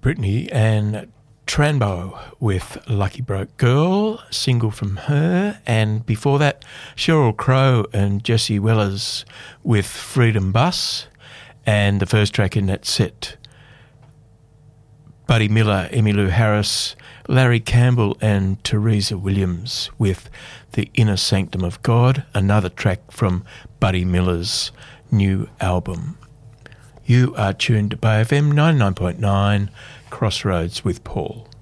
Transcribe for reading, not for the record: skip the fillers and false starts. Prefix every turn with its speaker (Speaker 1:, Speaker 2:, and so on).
Speaker 1: Brittany and Tranbo with Lucky Broke Girl, single from her. And before that, Sheryl Crow and Jesse Wellers with Freedom Bus. And the first track in that set, Buddy Miller, Emmylou Harris, Larry Campbell and Teresa Williams with The Inner Sanctum of God, another track from Buddy Miller's new album. You are tuned to Bay FM 99.9, Crossroads with Paul.